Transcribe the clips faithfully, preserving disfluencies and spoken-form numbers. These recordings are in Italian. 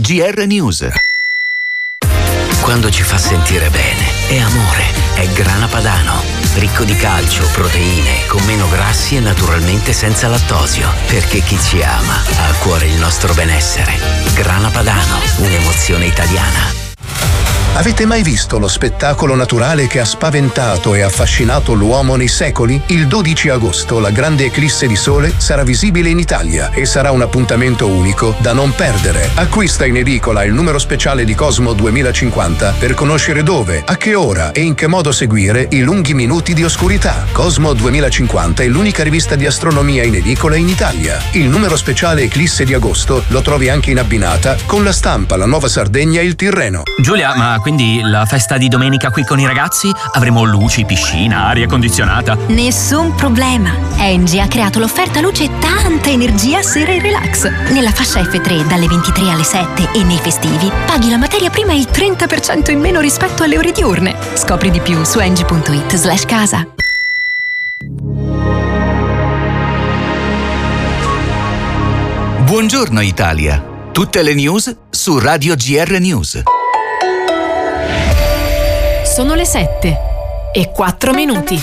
G R News. Quando ci fa sentire bene, è amore, è Grana Padano. Ricco di calcio, proteine, con meno grassi e naturalmente senza lattosio. Perché chi ci ama ha a cuore il nostro benessere. Grana Padano, un'emozione italiana. Avete mai visto lo spettacolo naturale che ha spaventato e affascinato l'uomo nei secoli? Il dodici agosto la grande eclisse di sole sarà visibile in Italia e sarà un appuntamento unico da non perdere. Acquista in edicola il numero speciale di Cosmo duemilacinquanta per conoscere dove, a che ora e in che modo seguire i lunghi minuti di oscurità. Cosmo duemilacinquanta è l'unica rivista di astronomia in edicola in Italia. Il numero speciale eclisse di agosto lo trovi anche in abbinata con La Stampa, La Nuova Sardegna e Il Tirreno. Giulia, ma quindi la festa di domenica qui con i ragazzi? Avremo luci, piscina, aria condizionata? Nessun problema. Engie ha creato l'offerta luce e tanta energia sera e relax. Nella fascia F tre dalle ventitré alle sette e nei festivi paghi la materia prima il trenta per cento in meno rispetto alle ore diurne. Scopri di più su engie punto it slash casa. Buongiorno Italia. Tutte le news su Radio G R News. Sono le sette e quattro minuti.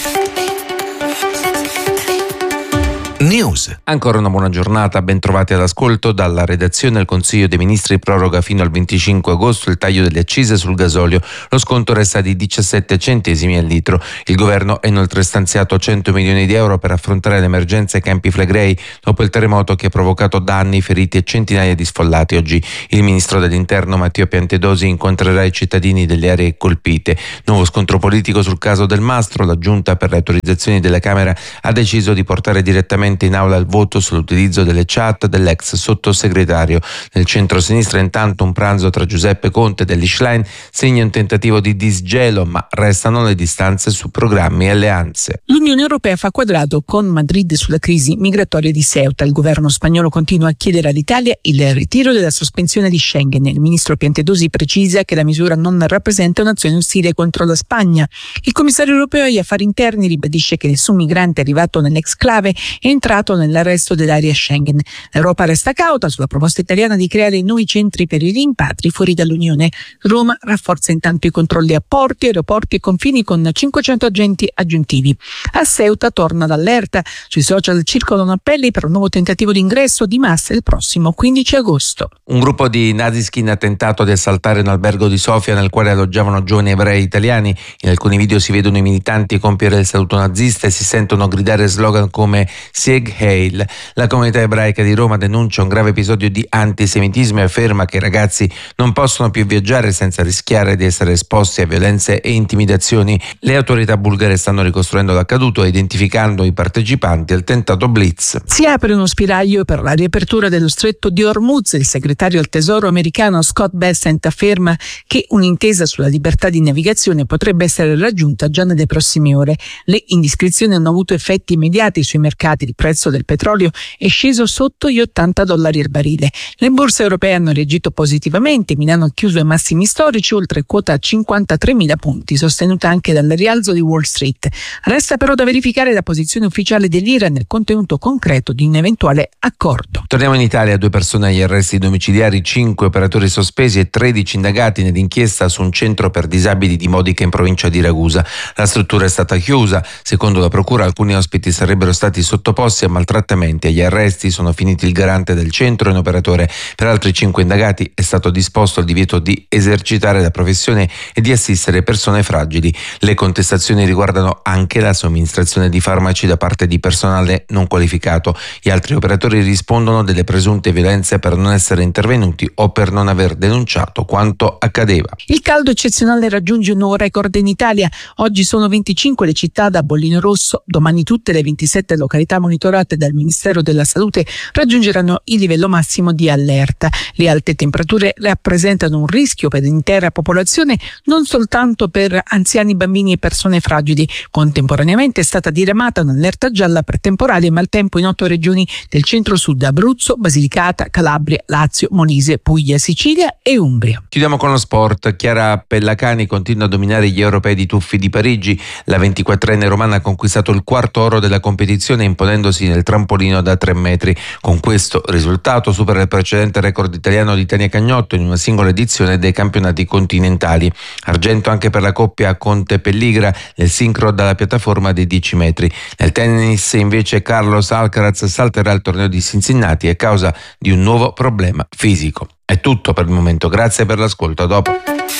News. Ancora una buona giornata, ben trovati all'ascolto. Dalla redazione del Consiglio dei Ministri proroga fino al venticinque agosto il taglio delle accise sul gasolio. Lo sconto resta di diciassette centesimi al litro. Il governo ha inoltre stanziato cento milioni di euro per affrontare l'emergenza ai Campi Flegrei dopo il terremoto che ha provocato danni, feriti e centinaia di sfollati. Oggi il ministro dell'Interno Matteo Piantedosi incontrerà i cittadini delle aree colpite. Nuovo scontro politico sul caso del Mastro. La Giunta per le autorizzazioni della Camera ha deciso di portare direttamente in aula il voto sull'utilizzo delle chat dell'ex sottosegretario. Nel centro-sinistra intanto un pranzo tra Giuseppe Conte e Elly Schlein segna un tentativo di disgelo, ma restano le distanze su programmi e alleanze. L'Unione Europea fa quadrato con Madrid sulla crisi migratoria di Ceuta. Il governo spagnolo continua a chiedere all'Italia il ritiro della sospensione di Schengen. Il ministro Piantedosi precisa che la misura non rappresenta un'azione ostile contro la Spagna. Il commissario europeo agli affari interni ribadisce che nessun migrante arrivato nell'exclave è entrato nell'arresto dell'area Schengen. L'Europa resta cauta sulla proposta italiana di creare nuovi centri per i rimpatri fuori dall'Unione. Roma rafforza intanto i controlli a porti, aeroporti e confini con cinquecento agenti aggiuntivi. A Ceuta torna l'allerta. Sui social circolano appelli per un nuovo tentativo di ingresso di massa il prossimo quindici agosto. Un gruppo di naziskin ha tentato di assaltare un albergo di Sofia nel quale alloggiavano giovani ebrei italiani. In alcuni video si vedono i militanti compiere il saluto nazista e si sentono gridare slogan come Sieg Heil. La comunità ebraica di Roma denuncia un grave episodio di antisemitismo e afferma che i ragazzi non possono più viaggiare senza rischiare di essere esposti a violenze e intimidazioni. Le autorità bulgare stanno ricostruendo l'accaduto e identificando i partecipanti al tentato blitz. Si apre uno spiraglio per la riapertura dello stretto di Hormuz. Il segretario al Tesoro americano Scott Bessent afferma che un'intesa sulla libertà di navigazione potrebbe essere raggiunta già nelle prossime ore. Le indiscrezioni hanno avuto effetti immediati sui mercati. Il prezzo del petrolio è sceso sotto gli ottanta dollari il barile. Le borse europee hanno reagito positivamente. Milano ha chiuso ai massimi storici, oltre quota cinquantatremila punti, sostenuta anche dal rialzo di Wall Street. Resta però da verificare la posizione ufficiale dell'Iran nel contenuto concreto di un eventuale accordo. Torniamo in Italia. Due persone agli arresti domiciliari, cinque operatori sospesi e tredici indagati nell'inchiesta su un centro per disabili di Modica in provincia di Ragusa. La struttura è stata chiusa. Secondo la procura alcuni ospiti sarebbero stati sottoposti a maltrattamenti. Agli arresti sono finiti il garante del centro e un operatore. Per altri cinque indagati è stato disposto il divieto di esercitare la professione e di assistere persone fragili. Le contestazioni riguardano anche la somministrazione di farmaci da parte di personale non qualificato. Gli altri operatori rispondono delle presunte violenze per non essere intervenuti o per non aver denunciato quanto accadeva. Il caldo eccezionale raggiunge un nuovo record in Italia. Oggi sono venticinque le città da bollino rosso. Domani tutte le ventisette località monitorate dal Ministero della Salute raggiungeranno il livello massimo di allerta. Le alte temperature rappresentano un rischio per l'intera popolazione, non soltanto per anziani, bambini e persone fragili. Contemporaneamente è stata diramata un'allerta gialla per temporali e maltempo in otto regioni del centro-sud: Abruzzo, Basilicata, Calabria, Lazio, Molise, Puglia, Sicilia e Umbria. Chiudiamo con lo sport. Chiara Pellacani continua a dominare gli europei di tuffi di Parigi. La ventiquattrenne romana ha conquistato il quarto oro della competizione imponendo immergendosi nel trampolino da tre metri. Con questo risultato supera il precedente record italiano di Tania Cagnotto in una singola edizione dei campionati continentali. Argento anche per la coppia Conte-Pelligra nel sincro dalla piattaforma dei dieci metri. Nel tennis invece Carlos Alcaraz salterà il torneo di Cincinnati a causa di un nuovo problema fisico. È tutto per il momento, grazie per l'ascolto, a dopo.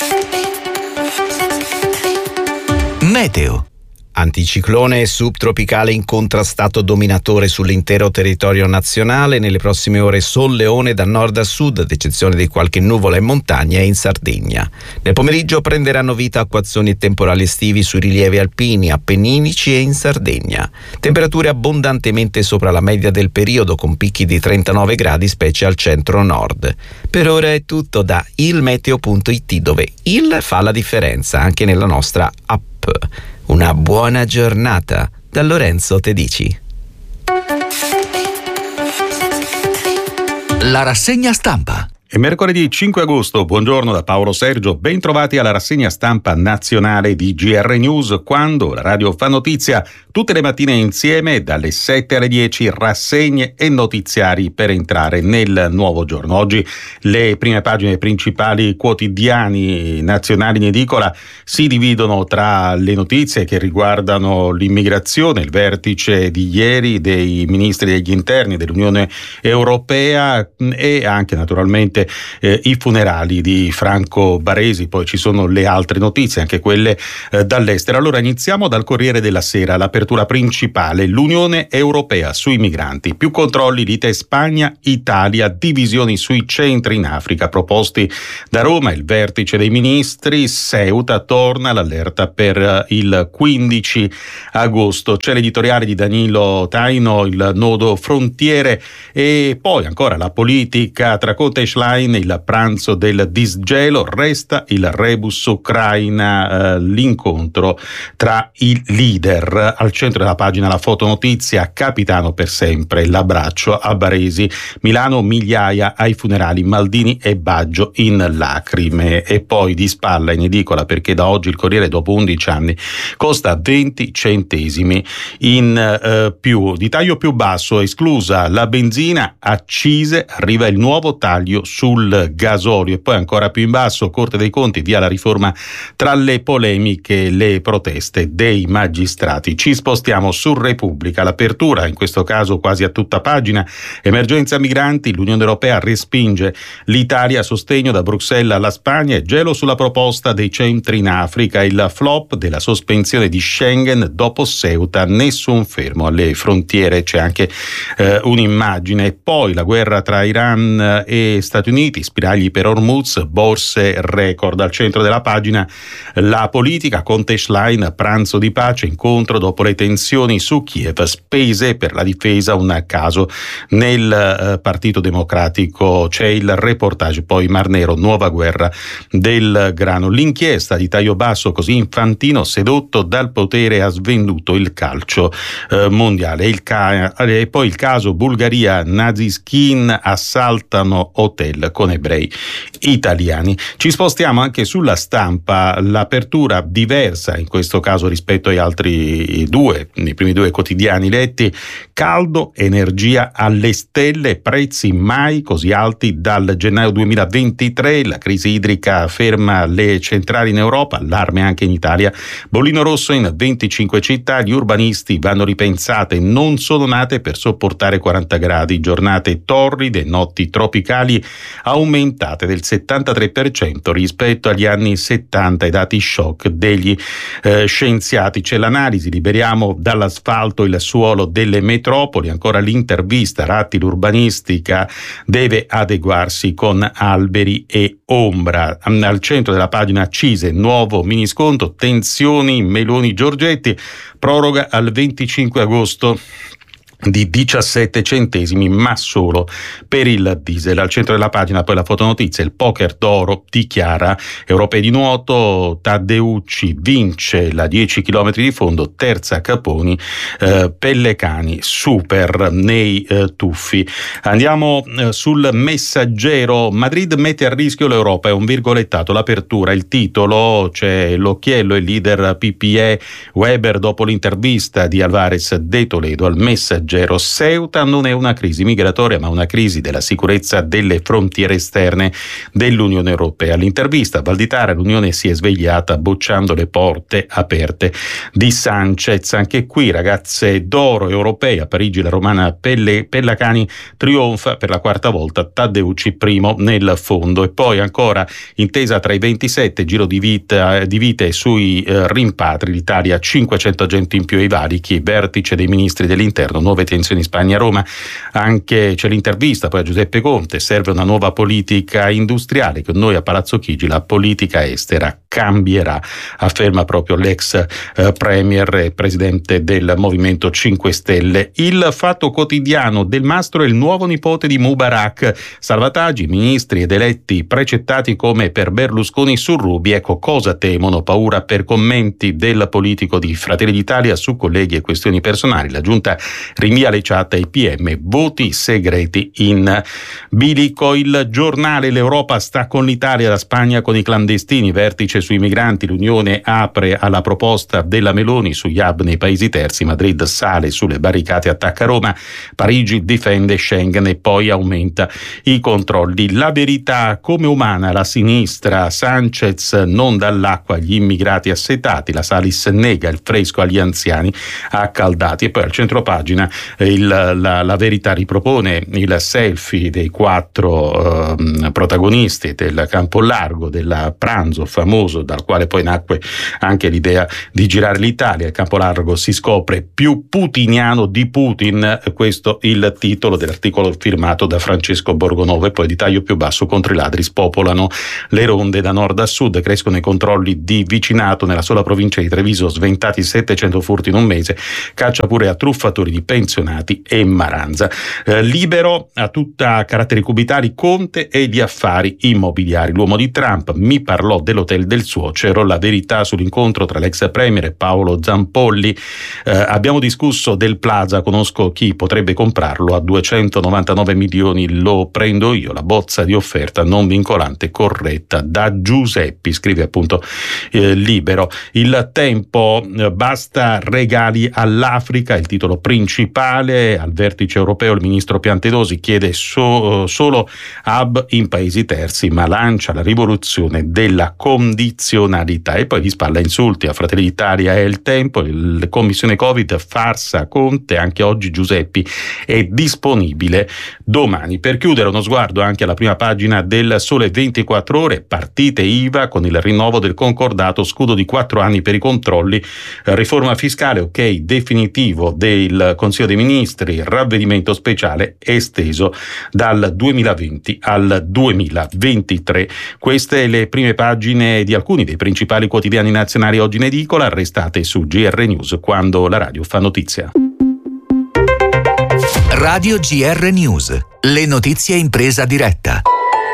Meteo. Anticiclone subtropicale incontrastato dominatore sull'intero territorio nazionale. Nelle prossime ore solleone da nord a sud, ad eccezione di qualche nuvola in montagna e in Sardegna. Nel pomeriggio prenderanno vita acquazzoni e temporali estivi sui rilievi alpini, appenninici e in Sardegna. Temperature abbondantemente sopra la media del periodo, con picchi di trentanove gradi specie al centro-nord. Per ora è tutto da ilmeteo punto it, dove il fa la differenza anche nella nostra app. Una buona giornata da Lorenzo Tedici. La rassegna stampa. È mercoledì cinque agosto, buongiorno da Paolo Sergio, ben trovati alla rassegna stampa nazionale di G R News, quando la radio fa notizia tutte le mattine insieme dalle sette alle dieci, rassegne e notiziari per entrare nel nuovo giorno. Oggi le prime pagine principali quotidiani nazionali in edicola si dividono tra le notizie che riguardano l'immigrazione, il vertice di ieri dei ministri degli interni dell'Unione Europea e anche naturalmente Eh, i funerali di Franco Baresi. Poi ci sono le altre notizie, anche quelle eh, dall'estero. Allora iniziamo dal Corriere della Sera, l'apertura principale, l'Unione Europea sui migranti, più controlli, lite Spagna, Italia, divisioni sui centri in Africa proposti da Roma, il vertice dei ministri, Ceuta torna l'allerta per eh, il quindici agosto, c'è l'editoriale di Danilo Taino, il nodo frontiere, e poi ancora la politica tra Conte e Schlein, il pranzo del disgelo, resta il rebus Ucraina, eh, l'incontro tra i leader. Al centro della pagina la fotonotizia, capitano per sempre, l'abbraccio a Baresi, Milano migliaia ai funerali, Maldini e Baggio in lacrime. E poi di spalla in edicola, perché da oggi il Corriere dopo undici anni costa venti centesimi in eh, più, di taglio più basso, esclusa la benzina, accise, arriva il nuovo taglio sul gasolio. E poi ancora più in basso, Corte dei Conti, via la riforma tra le polemiche, le proteste dei magistrati. Ci spostiamo su Repubblica, l'apertura in questo caso quasi a tutta pagina, emergenza migranti, l'Unione Europea respinge l'Italia a sostegno da Bruxelles alla Spagna e gelo sulla proposta dei centri in Africa, il flop della sospensione di Schengen dopo Ceuta, nessun fermo alle frontiere, c'è anche eh, un'immagine. E poi la guerra tra Iran e Stati Uniti, spiragli per Hormuz, borse record. Al centro della pagina la politica, Conte e Schlein, pranzo di pace, incontro dopo le tensioni su Kiev, spese per la difesa, un caso nel eh, Partito Democratico. C'è il reportage, poi Mar Nero, nuova guerra del grano, l'inchiesta di taglio basso, così Infantino sedotto dal potere ha svenduto il calcio eh, mondiale. Il ca- e poi il caso Bulgaria, nazi skin assaltano hotel con ebrei italiani. Ci spostiamo anche sulla Stampa, l'apertura diversa in questo caso rispetto ai altri due, i primi due quotidiani letti, caldo, energia alle stelle, prezzi mai così alti dal gennaio duemilaventitré, la crisi idrica ferma le centrali in Europa, allarme anche in Italia, bollino rosso in venticinque città, gli urbanisti vanno ripensate, non sono nate per sopportare quaranta gradi, giornate torride, notti tropicali aumentate del settantatré per cento rispetto agli anni settanta, i dati shock degli eh, scienziati. C'è l'analisi, liberiamo dall'asfalto il suolo delle metropoli, ancora l'intervista, Ratti, l'urbanistica deve adeguarsi con alberi e ombra. Al centro della pagina accise, nuovo minisconto, tensioni, Meloni Giorgetti, proroga al venticinque agosto di diciassette centesimi, ma solo per il diesel. Al centro della pagina poi la fotonotizia, il poker d'oro dichiara europei di nuoto, Taddeucci vince la dieci chilometri di fondo, terza Caponi, eh, Pellecani super nei eh, tuffi. Andiamo eh, sul Messaggero, Madrid mette a rischio l'Europa, è un virgolettato, l'apertura, il titolo, c'è l'occhiello, il leader P P E Weber dopo l'intervista di Alvarez de Toledo al Messaggero. Messaggero. Ceuta non è una crisi migratoria, ma una crisi della sicurezza delle frontiere esterne dell'Unione Europea. All'intervista Valditara, l'Unione si è svegliata bocciando le porte aperte di Sanchez. Anche qui ragazze d'oro europee, a Parigi la romana Pelle, Pellacani trionfa per la quarta volta, Taddeucci primo nel fondo. E poi ancora intesa tra i ventisette, giro di, vita, di vite sui eh, rimpatri, l'Italia cinquecento agenti in più ai valichi, vertice dei ministri dell'interno, nuove tensioni in Spagna a Roma. Anche c'è l'intervista poi a Giuseppe Conte, serve una nuova politica industriale, con noi a Palazzo Chigi la politica estera cambierà, afferma proprio l'ex eh, premier e presidente del Movimento cinque Stelle. Il Fatto Quotidiano: Del Mastro è il nuovo nipote di Mubarak, salvataggi, ministri ed eletti precettati come per Berlusconi su Ruby. Ecco cosa temono, paura per commenti del politico di Fratelli d'Italia su colleghi e questioni personali. La giunta rinvia le chat ai P M, voti segreti in bilico. Il Giornale: l'Europa sta con l'Italia, la Spagna con i clandestini, vertice sui migranti, l'Unione apre alla proposta della Meloni sugli hub nei paesi terzi, Madrid sale sulle barricate, attacca Roma, Parigi difende Schengen e poi aumenta i controlli. La Verità: come umana la sinistra, Sanchez non dall'acqua agli immigrati assetati, la Salis nega il fresco agli anziani accaldati. E poi al centropagina il, la, la Verità ripropone il selfie dei quattro eh, protagonisti del campo largo, del pranzo famoso dal quale poi nacque anche l'idea di girare l'Italia. Il campo largo si scopre più putiniano di Putin, questo il titolo dell'articolo firmato da Francesco Borgonovo. E poi di taglio più basso: contro i ladri spopolano le ronde da nord a sud, crescono i controlli di vicinato, nella sola provincia di Treviso sventati settecento furti in un mese, caccia pure a truffatori di pensionati e Maranza. Eh, Libero: a tutta caratteri cubitali Conte e gli affari immobiliari, l'uomo di Trump mi parlò dell'hotel del suocero. La Verità sull'incontro tra l'ex premier e Paolo Zampolli, eh, abbiamo discusso del Plaza, conosco chi potrebbe comprarlo a duecentonovantanove milioni, lo prendo io, la bozza di offerta non vincolante corretta da Giuseppi, scrive appunto eh, Libero. Il Tempo: eh, basta regali all'Africa, il titolo principale. Al vertice europeo il ministro Piantedosi chiede so, solo hub in paesi terzi, ma lancia la rivoluzione della condizionalità. E poi di spalla insulti a Fratelli d'Italia e Il Tempo. Il commissione Covid, farsa Conte, anche oggi Giuseppi è disponibile domani. Per chiudere uno sguardo anche alla prima pagina del Sole ventiquattro Ore, partite I V A con il rinnovo del concordato, scudo di quattro anni per i controlli, riforma fiscale, ok definitivo del Consiglio dei Ministri, ravvedimento speciale esteso dal duemilaventi al duemilaventitré. Queste le prime pagine di alcuni dei principali quotidiani nazionali oggi in edicola, restate su G R News, quando la radio fa notizia. Radio G R News, le notizie in presa diretta.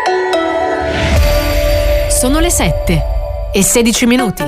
Sono le sette e sedici minuti.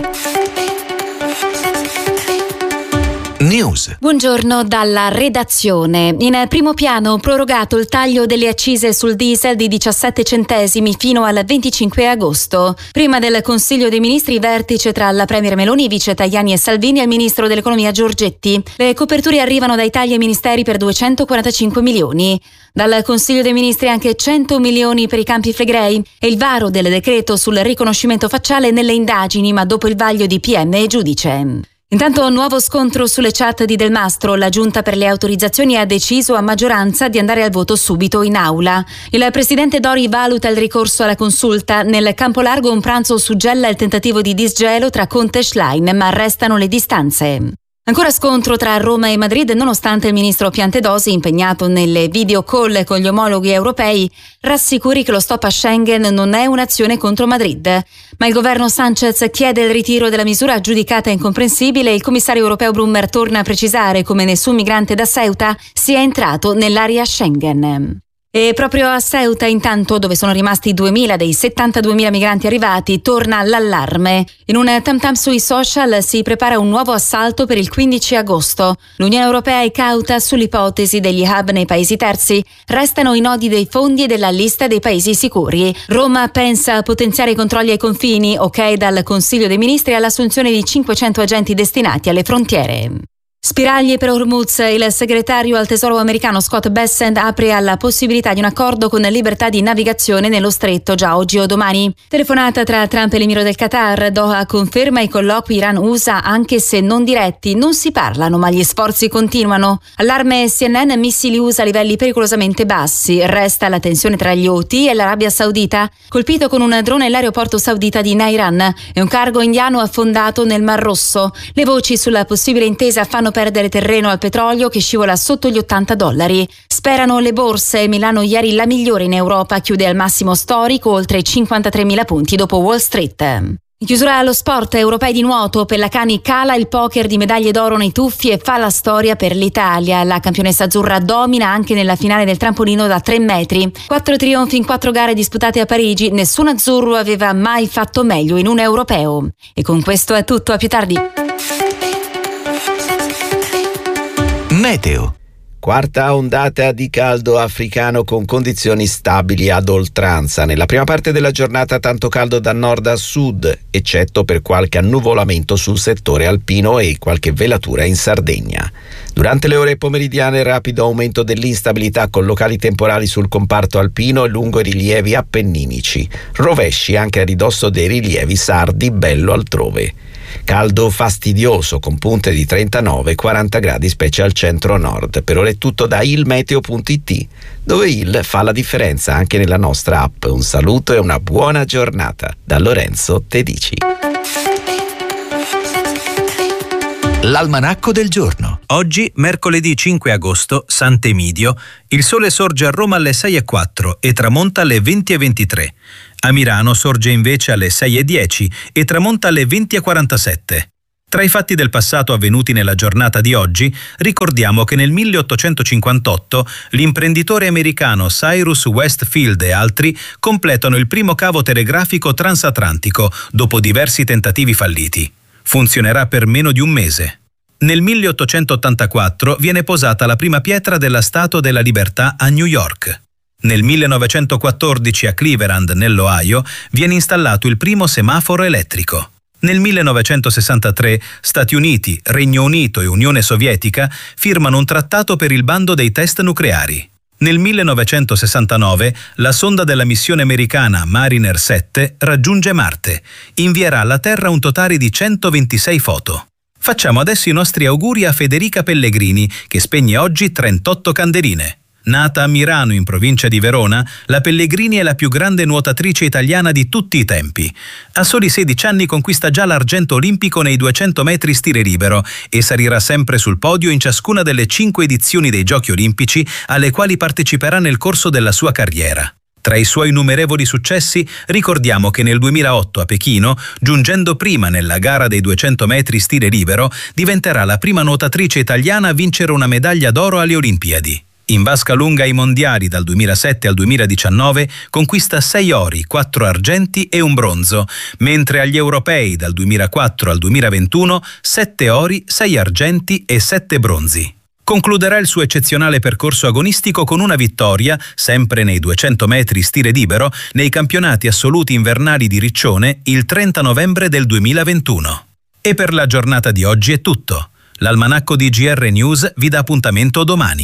News. Buongiorno dalla redazione. In primo piano, prorogato il taglio delle accise sul diesel di diciassette centesimi fino al venticinque agosto. Prima del Consiglio dei Ministri, vertice tra la Premier Meloni, vice Tajani e Salvini e il Ministro dell'Economia Giorgetti. Le coperture arrivano dai tagli ai ministeri per duecentoquarantacinque milioni. Dal Consiglio dei Ministri anche cento milioni per i Campi Flegrei e il varo del decreto sul riconoscimento facciale nelle indagini, ma dopo il vaglio di P M e giudice. Intanto nuovo scontro sulle chat di Del Mastro. La Giunta per le autorizzazioni ha deciso a maggioranza di andare al voto subito in aula. Il presidente Dori valuta il ricorso alla consulta. Nel campo largo un pranzo suggella il tentativo di disgelo tra Conte e Schlein, ma restano le distanze. Ancora scontro tra Roma e Madrid, nonostante il ministro Piantedosi, impegnato nelle video call con gli omologhi europei, rassicuri che lo stop a Schengen non è un'azione contro Madrid. Ma il governo Sanchez chiede il ritiro della misura giudicata incomprensibile e il commissario europeo Brummer torna a precisare come nessun migrante da Ceuta sia entrato nell'area Schengen. E proprio a Ceuta, intanto, dove sono rimasti duemila dei settantaduemila migranti arrivati, torna l'allarme. In un tam-tam sui social si prepara un nuovo assalto per il quindici agosto. L'Unione Europea è cauta sull'ipotesi degli hub nei paesi terzi. Restano i nodi dei fondi e della lista dei paesi sicuri. Roma pensa a potenziare i controlli ai confini, ok dal Consiglio dei Ministri all'assunzione di cinquecento agenti destinati alle frontiere. Spiragli per Hormuz. Il segretario al Tesoro americano Scott Bessent apre alla possibilità di un accordo con libertà di navigazione nello stretto già oggi o domani. Telefonata tra Trump e l'emiro del Qatar. Doha conferma i colloqui Iran-U S A anche se non diretti. Non si parlano ma gli sforzi continuano. Allarme C N N, missili U S A a livelli pericolosamente bassi. Resta la tensione tra gli Houthi e l'Arabia Saudita. Colpito con un drone l'aeroporto saudita di Nairan e un cargo indiano affondato nel Mar Rosso. Le voci sulla possibile intesa fanno perdere terreno al petrolio che scivola sotto gli ottanta dollari. Sperano le borse. Milano ieri la migliore in Europa, chiude al massimo storico, oltre cinquantatremila punti dopo Wall Street. In chiusura allo sport, europei di nuoto. Pellacani cala il poker di medaglie d'oro nei tuffi e fa la storia per l'Italia. La campionessa azzurra domina anche nella finale del trampolino da tre metri. Quattro trionfi in quattro gare disputate a Parigi. Nessun azzurro aveva mai fatto meglio in un europeo. E con questo è tutto, a più tardi. Meteo. Quarta ondata di caldo africano con condizioni stabili ad oltranza. Nella prima parte della giornata tanto caldo da nord a sud, eccetto per qualche annuvolamento sul settore alpino e qualche velatura in Sardegna. Durante le ore pomeridiane rapido aumento dell'instabilità con locali temporali sul comparto alpino e lungo i rilievi appenninici. Rovesci anche a ridosso dei rilievi sardi, bello altrove. Caldo fastidioso con punte di trentanove quaranta gradi specie al centro-nord. Per ora è tutto da ilmeteo punto it, dove il fa la differenza anche nella nostra app. Un saluto e una buona giornata da Lorenzo Tedici. L'almanacco del giorno. Oggi, mercoledì cinque agosto, Sant'Emidio, il sole sorge a Roma alle sei e quattro e tramonta alle venti e ventitré. A Milano sorge invece alle sei e dieci e tramonta alle venti e quarantasette. Tra i fatti del passato avvenuti nella giornata di oggi, ricordiamo che nel milleottocentocinquantotto l'imprenditore americano Cyrus Westfield e altri completano il primo cavo telegrafico transatlantico dopo diversi tentativi falliti. Funzionerà per meno di un mese. Nel milleottocentottantaquattro viene posata la prima pietra della Statua della Libertà a New York. Nel millenovecentoquattordici a Cleveland, nell'Ohio, viene installato il primo semaforo elettrico. Nel millenovecentosessantatré Stati Uniti, Regno Unito e Unione Sovietica firmano un trattato per il bando dei test nucleari. Nel millenovecentosessantanove la sonda della missione americana Mariner sette raggiunge Marte. Invierà alla Terra un totale di centoventisei foto. Facciamo adesso i nostri auguri a Federica Pellegrini, che spegne oggi trentotto candeline. Nata a Mirano, in provincia di Verona, la Pellegrini è la più grande nuotatrice italiana di tutti i tempi. A soli sedici anni conquista già l'argento olimpico nei duecento metri stile libero e salirà sempre sul podio in ciascuna delle cinque edizioni dei Giochi Olimpici alle quali parteciperà nel corso della sua carriera. Tra i suoi innumerevoli successi ricordiamo che nel duemilaotto a Pechino, giungendo prima nella gara dei duecento metri stile libero, diventerà la prima nuotatrice italiana a vincere una medaglia d'oro alle Olimpiadi. In vasca lunga ai mondiali dal duemilasette al duemiladiciannove conquista sei ori, quattro argenti e un bronzo, mentre agli europei dal duemilaquattro al duemilaventuno sette ori, sei argenti e sette bronzi. Concluderà il suo eccezionale percorso agonistico con una vittoria, sempre nei duecento metri stile libero, nei campionati assoluti invernali di Riccione il trenta novembre del duemilaventuno. E per la giornata di oggi è tutto. L'almanacco di G R News vi dà appuntamento domani.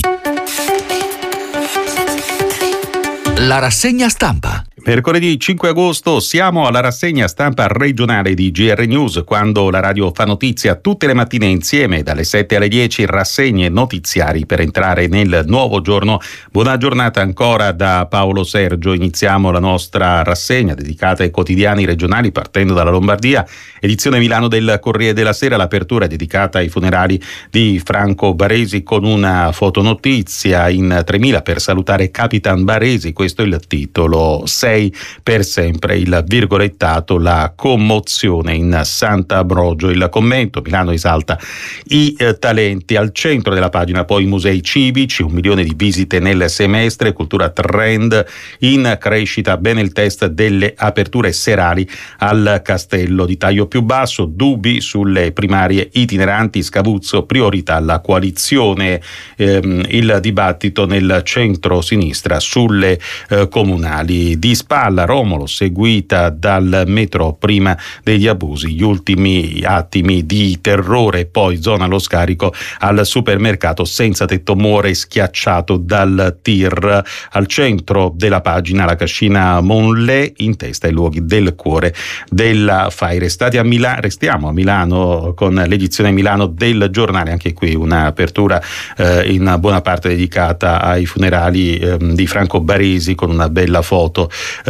La rassegna stampa. Mercoledì cinque agosto siamo alla rassegna stampa regionale di G R News, quando la radio fa notizia tutte le mattine insieme dalle sette alle dieci, rassegne notiziari per entrare nel nuovo giorno. Buona giornata ancora da Paolo Sergio. Iniziamo la nostra rassegna dedicata ai quotidiani regionali partendo dalla Lombardia. Edizione Milano del Corriere della Sera, l'apertura è dedicata ai funerali di Franco Baresi con una fotonotizia in tremila per salutare Capitan Baresi. Questo è il titolo. sei per sempre, il virgolettato, la commozione in Sant'Ambrogio. Il commento: Milano esalta i eh, talenti. Al centro della pagina poi i musei civici, un milione di visite nel semestre, cultura trend in crescita, bene il test delle aperture serali al Castello di taglio più basso, dubbi sulle primarie itineranti, Scavuzzo, priorità alla coalizione, ehm, il dibattito nel centro-sinistra sulle eh, comunali, disperazione spalla Romolo, seguita dal metro prima degli abusi, gli ultimi attimi di terrore, poi zona allo scarico al supermercato senza tetto muore schiacciato dal tir. Al centro della pagina la cascina Monlè, in testa ai luoghi del cuore della Faire. Stati a Milano, restiamo a Milano con l'edizione Milano del Giornale, anche qui un'apertura eh, in buona parte dedicata ai funerali eh, di Franco Baresi, con una bella foto eh,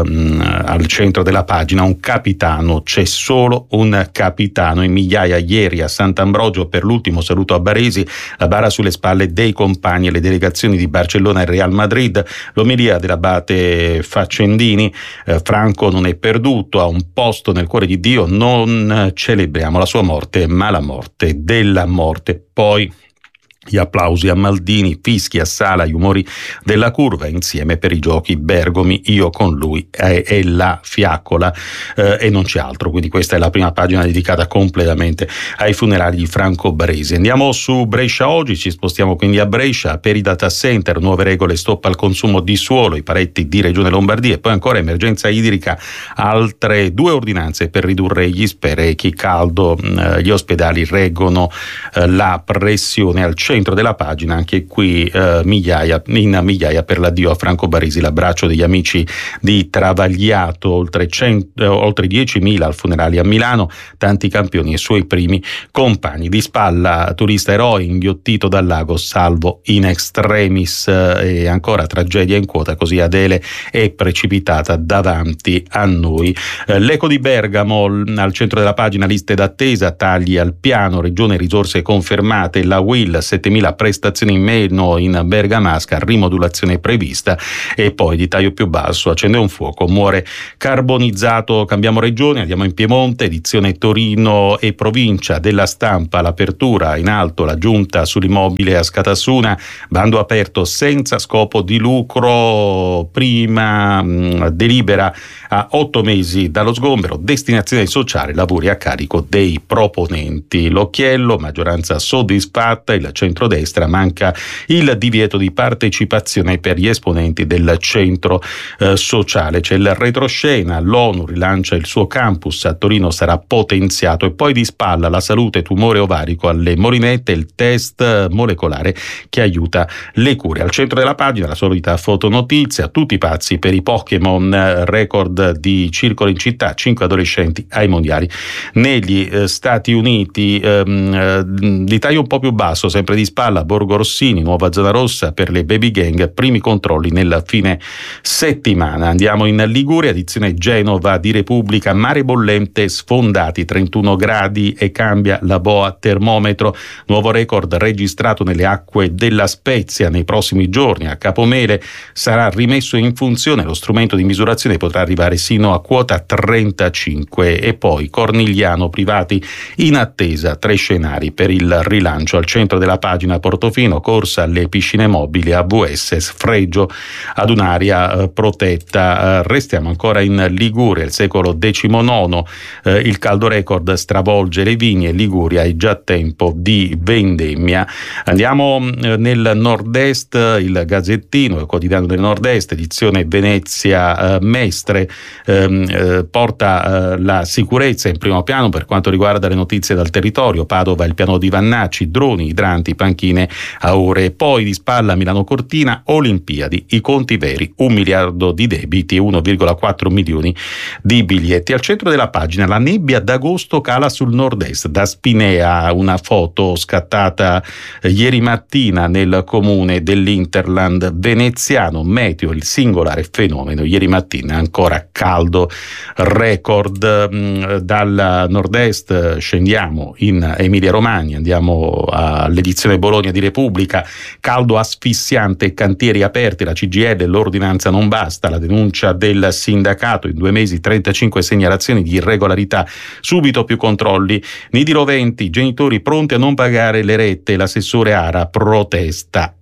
al centro della pagina. Un capitano, c'è solo un capitano, in migliaia ieri a Sant'Ambrogio per l'ultimo saluto a Baresi, la bara sulle spalle dei compagni e le delegazioni di Barcellona e Real Madrid, l'omelia dell'abate Faccendini. eh, Franco non è perduto, ha un posto nel cuore di Dio, non celebriamo la sua morte ma la morte della morte. Poi gli applausi a Maldini, fischi a Sala, gli umori della curva, insieme per i giochi Bergomi, io con lui e, e la fiaccola eh, e non c'è altro. Quindi questa è la prima pagina dedicata completamente ai funerali di Franco Baresi. Andiamo su Brescia Oggi, ci spostiamo quindi a Brescia per i data center, nuove regole, stop al consumo di suolo, i paletti di Regione Lombardia e poi ancora emergenza idrica, altre due ordinanze per ridurre gli sprechi, caldo, eh, gli ospedali reggono eh, la pressione. Al centro della pagina anche qui eh, migliaia in migliaia per l'addio a Franco Baresi, l'abbraccio degli amici di Travagliato, oltre, cento, eh, oltre diecimila al funerale a Milano, tanti campioni e suoi primi compagni. Di spalla turista eroe inghiottito dal lago, salvo in extremis, eh, e ancora tragedia in quota, così Adele è precipitata davanti a noi. Eh, l'Eco di Bergamo, al centro della pagina, liste d'attesa, tagli al piano, regione risorse confermate, la U I L settemila prestazioni in meno in Bergamasca, rimodulazione prevista. E poi di taglio più basso, accende un fuoco, muore carbonizzato. Cambiamo regione, andiamo in Piemonte, edizione Torino e provincia della Stampa, l'apertura in alto, la giunta sull'immobile a Scatassuna, bando aperto senza scopo di lucro, prima mh, delibera a otto mesi dallo sgombero, destinazione sociale, lavori a carico dei proponenti. L'occhiello, maggioranza soddisfatta, il centrodestra, manca il divieto di partecipazione per gli esponenti del centro eh, sociale. C'è il retroscena, l'ONU rilancia il suo campus, a Torino sarà potenziato. E poi di spalla la salute, tumore ovarico alle morinette, il test molecolare che aiuta le cure. Al centro della pagina la solita fotonotizia, tutti pazzi per i Pokémon, record di circolo in città, cinque adolescenti ai mondiali negli eh, Stati Uniti. ehm, eh, di taglio un po' più basso, sempre di spalla, Borgo Rossini, nuova zona rossa per le baby gang, primi controlli nella fine settimana. Andiamo in Liguria, edizione Genova di Repubblica, mare bollente, sfondati trentuno gradi e cambia la boa termometro, nuovo record registrato nelle acque della Spezia. Nei prossimi giorni a Capomele sarà rimesso in funzione lo strumento di misurazione, potrà arrivare sino a quota trentacinque. E poi Cornigliano, privati in attesa, tre scenari per il rilancio. Al centro della pagina Portofino, corsa alle piscine mobili, A V S, sfregio ad un'area eh, protetta. Eh, restiamo ancora in Liguria, il secolo diciannove, eh, il caldo record stravolge le vigne, Liguria è già tempo di vendemmia. Andiamo eh, nel nord-est, il Gazzettino, il quotidiano del nord-est, edizione Venezia eh, Mestre, ehm, eh, porta eh, la sicurezza in primo piano per quanto riguarda le notizie dal territorio. Padova, il piano di Vannacci, droni, idranti, panchine a ore. Poi di spalla Milano Cortina, Olimpiadi, i conti veri, un miliardo di debiti e uno virgola quattro milioni di biglietti. Al centro della pagina la nebbia d'agosto cala sul nord-est, da Spinea, una foto scattata eh, ieri mattina nel comune dell'Interland veneziano. Meteo, il singolare fenomeno, ieri mattina ancora caldo record. Mh, dal nord-est scendiamo in Emilia Romagna, andiamo all'edizione Bologna di Repubblica, caldo asfissiante, cantieri aperti, la C G I L, l'ordinanza non basta, la denuncia del sindacato, in due mesi trentacinque segnalazioni di irregolarità, subito più controlli, nidi roventi, genitori pronti a non pagare le rette, l'assessore Ara protesta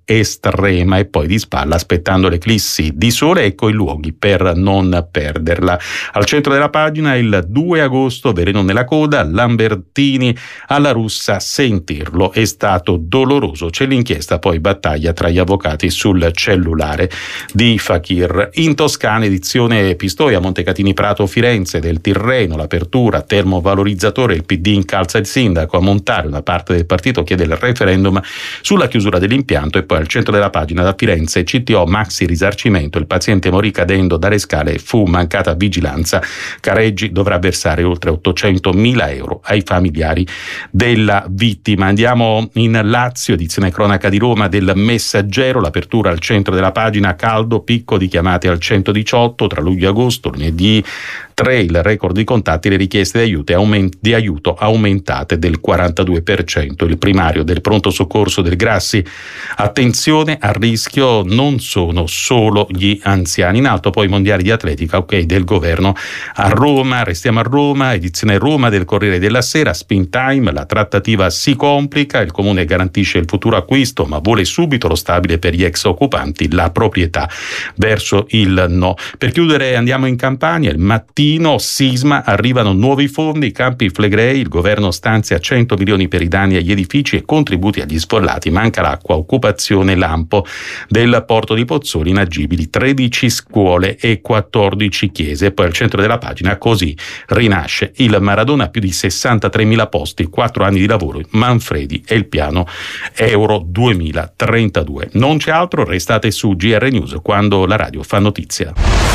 estrema, e poi di spalla, aspettando l'eclissi di sole, ecco i luoghi per non perderla. Al centro della pagina il due agosto, veleno nella coda, Lambertini alla russa, sentirlo è stato doloroso. C'è l'inchiesta, poi battaglia tra gli avvocati sul cellulare di Fakir. In Toscana, edizione Pistoia, Montecatini Prato Firenze, del Tirreno, l'apertura, termovalorizzatore, il P D incalza il sindaco, a montare una parte del partito chiede il referendum sulla chiusura dell'impianto. E poi al centro della pagina, da Firenze, C T O maxi risarcimento, il paziente morì cadendo dalle scale e fu mancata vigilanza, Careggi dovrà versare oltre ottocentomila euro ai familiari della vittima. Andiamo in Lazio, edizione cronaca di Roma del Messaggero, l'apertura al centro della pagina, caldo, picco di chiamate al centodiciotto tra luglio e agosto, lunedì tre il record di contatti, le richieste di aiuto, aument- di aiuto aumentate del quarantadue per cento. Il primario del pronto soccorso del Grassi: attenzione, a rischio non sono solo gli anziani. In alto poi i mondiali di atletica, ok, del governo a Roma. Restiamo a Roma, edizione Roma del Corriere della Sera, spin time, la trattativa si complica, il comune garantisce il futuro acquisto ma vuole subito lo stabile per gli ex occupanti, la proprietà verso il no. Per chiudere andiamo in Campania, il mattino, sisma, arrivano nuovi fondi, Campi Flegrei, il governo stanzia cento milioni per i danni agli edifici e contributi agli sfollati, manca l'acqua, occupazione lampo del porto di Pozzuoli, inagibili tredici scuole e quattordici chiese. Poi al centro della pagina, così rinasce il Maradona, più di sessantatremila posti, quattro anni di lavoro, Manfredi e il piano Euro duemilatrentadue. Non c'è altro, restate su G R News, quando la radio fa notizia.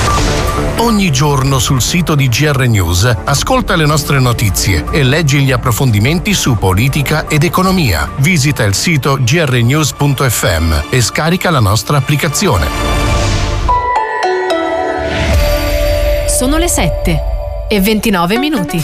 Ogni giorno sul sito di G R News ascolta le nostre notizie e leggi gli approfondimenti su politica ed economia. Visita il sito g r news punto f m e scarica la nostra applicazione. Sono le sette e ventinove minuti.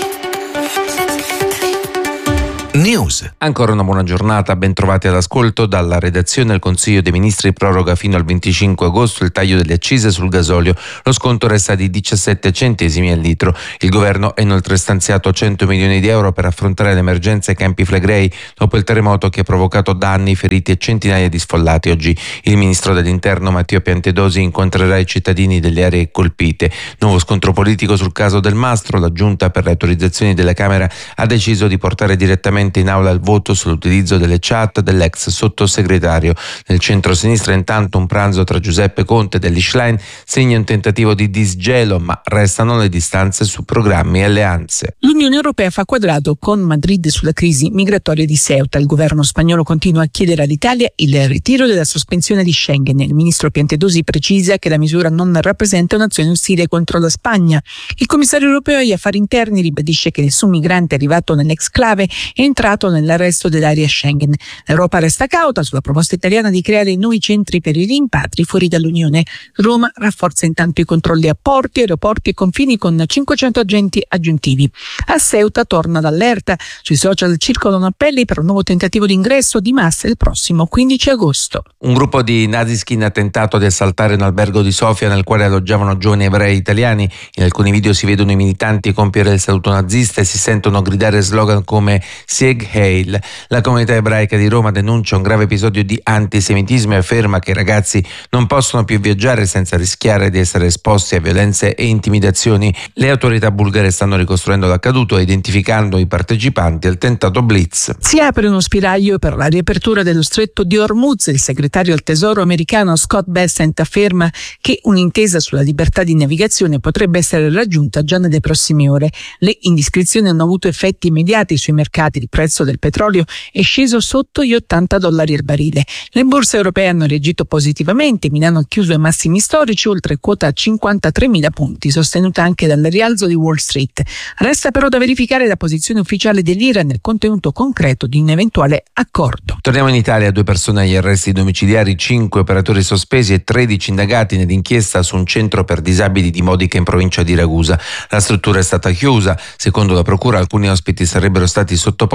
News. Ancora una buona giornata, ben trovati all'ascolto. Dalla redazione, il Consiglio dei Ministri proroga fino al venticinque agosto il taglio delle accise sul gasolio. Lo sconto resta di diciassette centesimi al litro. Il governo ha inoltre stanziato cento milioni di euro per affrontare l'emergenza ai Campi Flegrei dopo il terremoto che ha provocato danni, feriti e centinaia di sfollati. Oggi il ministro dell'Interno Matteo Piantedosi incontrerà i cittadini delle aree colpite. Nuovo scontro politico sul caso Del Mastro. La giunta per le autorizzazioni della Camera ha deciso di portare direttamente in aula il voto sull'utilizzo delle chat dell'ex sottosegretario. Nel centro-sinistra intanto un pranzo tra Giuseppe Conte e Elly Schlein segna un tentativo di disgelo, ma restano le distanze su programmi e alleanze. L'Unione Europea fa quadrato con Madrid sulla crisi migratoria di Ceuta. Il governo spagnolo continua a chiedere all'Italia il ritiro della sospensione di Schengen. Il ministro Piantedosi precisa che la misura non rappresenta un'azione ostile contro la Spagna. Il commissario europeo agli affari interni ribadisce che nessun migrante arrivato nell'exclave è entrato nell'arresto dell'area Schengen. L'Europa resta cauta sulla proposta italiana di creare nuovi centri per i rimpatri fuori dall'Unione. Roma rafforza intanto i controlli a porti, aeroporti e confini con cinquecento agenti aggiuntivi. A Ceuta torna l'allerta. Sui social circolano appelli per un nuovo tentativo di ingresso di massa il prossimo quindici agosto. Un gruppo di naziskin ha tentato di assaltare un albergo di Sofia nel quale alloggiavano giovani ebrei italiani. In alcuni video si vedono i militanti compiere il saluto nazista e si sentono gridare slogan come Sieg Heil. La comunità ebraica di Roma denuncia un grave episodio di antisemitismo e afferma che i ragazzi non possono più viaggiare senza rischiare di essere esposti a violenze e intimidazioni. Le autorità bulgare stanno ricostruendo l'accaduto e identificando i partecipanti al tentato blitz. Si apre uno spiraglio per la riapertura dello stretto di Hormuz. Il segretario al Tesoro americano Scott Bessent afferma che un'intesa sulla libertà di navigazione potrebbe essere raggiunta già nelle prossime ore. Le indiscrezioni hanno avuto effetti immediati sui mercati. Il prezzo del petrolio è sceso sotto gli ottanta dollari al barile. Le borse europee hanno reagito positivamente. Milano ha chiuso ai massimi storici, oltre quota cinquantatremila punti, sostenuta anche dal rialzo di Wall Street. Resta però da verificare la posizione ufficiale dell'Iran nel contenuto concreto di un eventuale accordo. Torniamo in Italia, due persone agli arresti domiciliari, cinque operatori sospesi e tredici indagati nell'inchiesta su un centro per disabili di Modica in provincia di Ragusa. La struttura è stata chiusa. Secondo la procura alcuni ospiti sarebbero stati sottoposti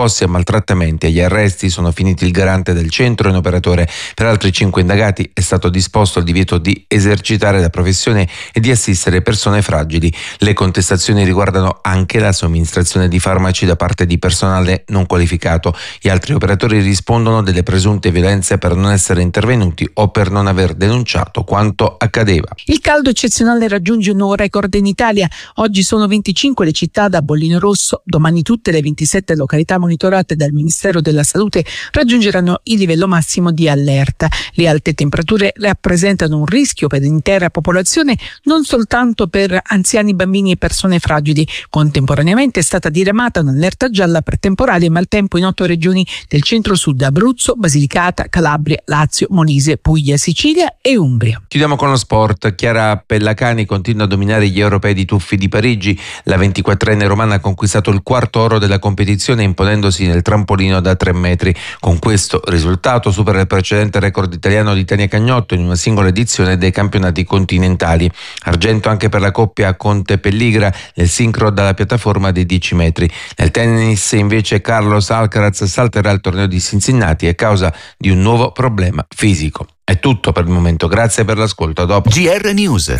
sottoposti a maltrattamenti. Agli arresti sono finiti il garante del centro e un operatore. Per altri cinque indagati è stato disposto il divieto di esercitare la professione e di assistere persone fragili. Le contestazioni riguardano anche la somministrazione di farmaci da parte di personale non qualificato. Gli altri operatori rispondono delle presunte violenze per non essere intervenuti o per non aver denunciato quanto accadeva. Il caldo eccezionale raggiunge un nuovo record in Italia. Oggi sono venticinque le città da bollino rosso. Domani tutte le ventisette località monitorate dal Ministero della Salute raggiungeranno il livello massimo di allerta. Le alte temperature rappresentano un rischio per l'intera popolazione, non soltanto per anziani, bambini e persone fragili. Contemporaneamente è stata diramata un'allerta gialla per temporali e maltempo in otto regioni del centro-sud: Abruzzo, Basilicata, Calabria, Lazio, Molise, Puglia, Sicilia e Umbria. Chiudiamo con lo sport. Chiara Pellacani continua a dominare gli europei di tuffi di Parigi. La ventiquattrenne romana ha conquistato il quarto oro della competizione imponendosi nel trampolino da tre metri. Con questo risultato supera il precedente record italiano di Tania Cagnotto in una singola edizione dei campionati continentali. Argento anche per la coppia Conte-Pelligra nel sincro dalla piattaforma dei dieci metri. Nel tennis invece Carlos Alcaraz salterà il torneo di Cincinnati a causa di un nuovo problema fisico. È tutto per il momento, grazie per l'ascolto, a dopo. G R News.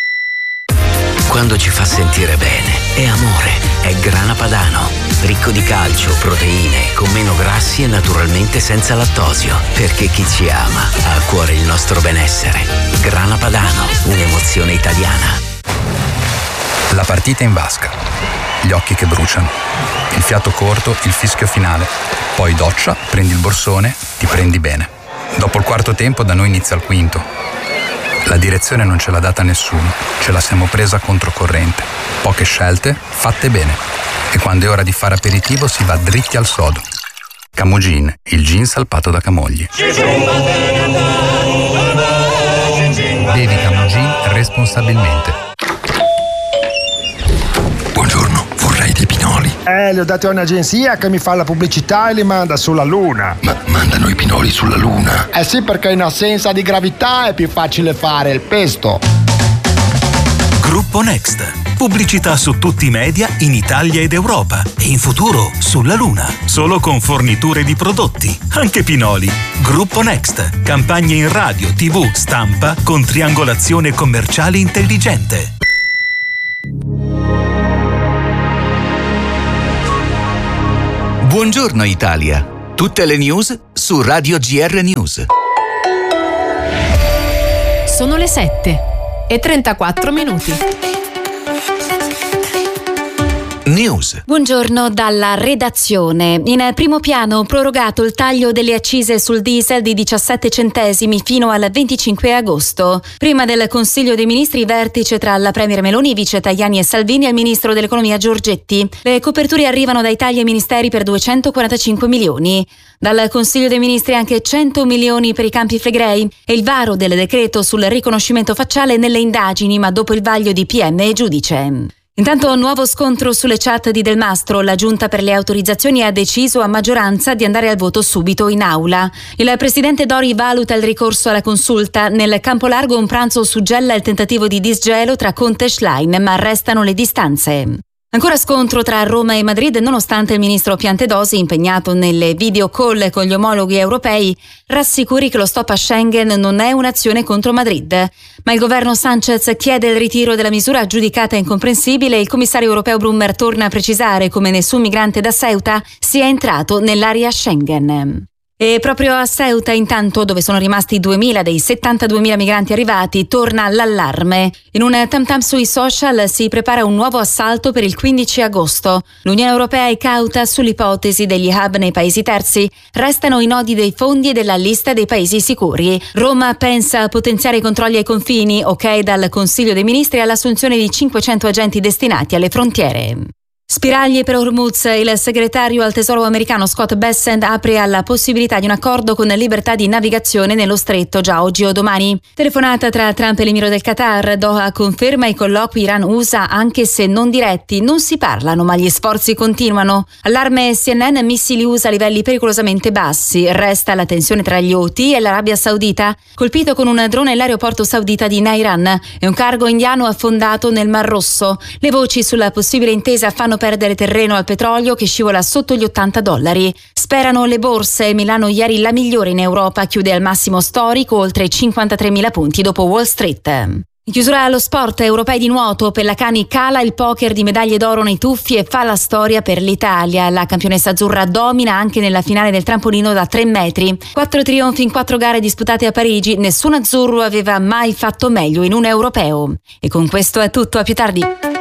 Quando ci fa sentire bene, è amore, è Grana Padano, ricco di calcio, proteine, con meno grassi e naturalmente senza lattosio, perché chi ci ama ha a cuore il nostro benessere. Grana Padano, un'emozione italiana. La partita in vasca, gli occhi che bruciano, il fiato corto, il fischio finale, poi doccia, prendi il borsone, ti prendi bene. Dopo il quarto tempo da noi inizia il quinto. La direzione non ce l'ha data nessuno, ce la siamo presa controcorrente. Poche scelte, fatte bene. E quando è ora di fare aperitivo si va dritti al sodo. Camogin, il gin salpato da Camogli. Bevi Camogin responsabilmente. Buongiorno, vorrei dei pinoli. Eh, li ho dati a un'agenzia che mi fa la pubblicità e li manda sulla Luna. Ma mandano i pinoli sulla Luna? Eh sì, perché in assenza di gravità è più facile fare il pesto. Gruppo Next. Pubblicità su tutti i media in Italia ed Europa e in futuro sulla Luna. Solo con forniture di prodotti, anche pinoli. Gruppo Next. Campagne in radio, tivù, stampa con triangolazione commerciale intelligente. Buongiorno Italia. Tutte le news su Radio G R News. Sono le sette e trentaquattro minuti. News. Buongiorno dalla redazione. In primo piano prorogato il taglio delle accise sul diesel di diciassette centesimi fino al venticinque agosto. Prima del Consiglio dei Ministri, vertice tra la Premier Meloni, vice Tajani e Salvini e il Ministro dell'Economia Giorgetti. Le coperture arrivano dai tagli ai ministeri per duecentoquarantacinque milioni. Dal Consiglio dei Ministri anche cento milioni per i Campi Flegrei e il varo del decreto sul riconoscimento facciale nelle indagini, ma dopo il vaglio di P M e giudice. Intanto nuovo scontro sulle chat di Del Mastro. La Giunta per le autorizzazioni ha deciso a maggioranza di andare al voto subito in aula. Il presidente Dori valuta il ricorso alla consulta. Nel campo largo un pranzo suggella il tentativo di disgelo tra Conte e Schlein, ma restano le distanze. Ancora scontro tra Roma e Madrid, nonostante il ministro Piantedosi, impegnato nelle video call con gli omologhi europei, rassicuri che lo stop a Schengen non è un'azione contro Madrid. Ma il governo Sanchez chiede il ritiro della misura giudicata incomprensibile e il commissario europeo Brummer torna a precisare come nessun migrante da Ceuta sia entrato nell'area Schengen. E proprio a Ceuta, intanto, dove sono rimasti duemila dei settantaduemila migranti arrivati, torna l'allarme. In un tam tam sui social si prepara un nuovo assalto per il quindici agosto. L'Unione Europea è cauta sull'ipotesi degli hub nei paesi terzi. Restano i nodi dei fondi e della lista dei paesi sicuri. Roma pensa a potenziare i controlli ai confini, ok dal Consiglio dei Ministri all'assunzione di cinquecento agenti destinati alle frontiere. Spiragli per Hormuz. Il segretario al Tesoro americano Scott Bessent apre alla possibilità di un accordo con libertà di navigazione nello stretto già oggi o domani. Telefonata tra Trump e l'Emiro del Qatar. Doha conferma i colloqui Iran-U S A anche se non diretti. Non si parlano ma gli sforzi continuano. Allarme C N N, missili U S A a livelli pericolosamente bassi. Resta la tensione tra gli Houthi e l'Arabia Saudita, colpito con un drone l'aeroporto saudita di Nairan e un cargo indiano affondato nel Mar Rosso. Le voci sulla possibile intesa fanno fanno perdere terreno al petrolio che scivola sotto gli ottanta dollari. Sperano le borse. Milano ieri la migliore in Europa, chiude al massimo storico, oltre cinquantatremila punti dopo Wall Street. In chiusura allo sport, europei di nuoto, Pellacani cala il poker di medaglie d'oro nei tuffi e fa la storia per l'Italia. La campionessa azzurra domina anche nella finale del trampolino da tre metri. Quattro trionfi in quattro gare disputate a Parigi, nessun azzurro aveva mai fatto meglio in un europeo. E con questo è tutto, a più tardi.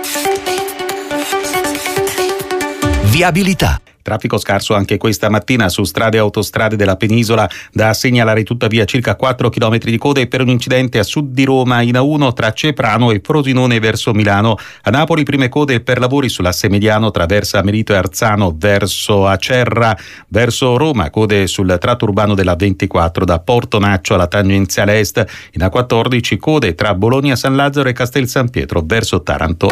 Viabilità. Traffico scarso anche questa mattina su strade e autostrade della penisola, da segnalare tuttavia circa quattro chilometri di code per un incidente a sud di Roma in A uno tra Ceprano e Frosinone verso Milano. A Napoli prime code per lavori sull'asse mediano tra Versa Merito e Arzano verso Acerra, verso Roma code sul tratto urbano della ventiquattro da Portonaccio alla tangenziale est. In A quattordici code tra Bologna San Lazzaro e Castel San Pietro verso Taranto.